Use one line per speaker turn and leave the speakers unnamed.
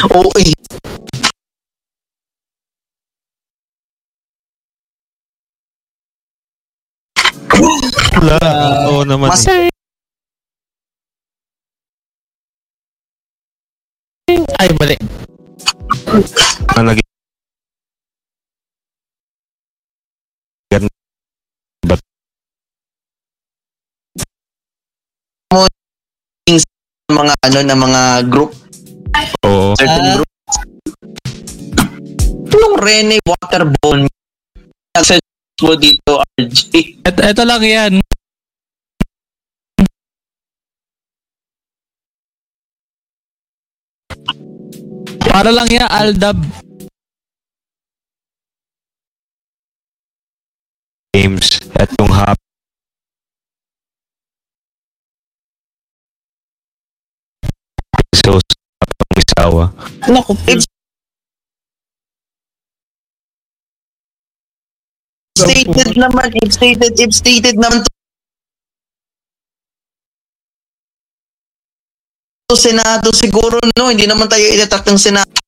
Oo eh.
Wala. Oo naman
Mas
eh.
Ay, mali.
Ang naging
mga ano na mga group,
oo.
certain group. Anong Rene Waterborne? Search mo dito, RJ.
Ito lang yan. Para lang yan, Aldab.
Games at yung hap so sa Misawa.
Naku.
If stated naman to Senado siguro, no? Hindi naman tayo i-attack ng Senado.